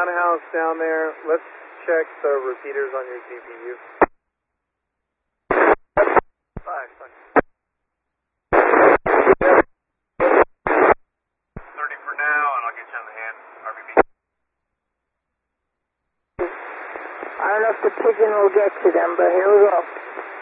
Roundhouse down there. Let's check the repeaters on your GPU. 30 for now, and I'll get you on the hand. RBB. I don't know if the pigeon will get to them, but here we go.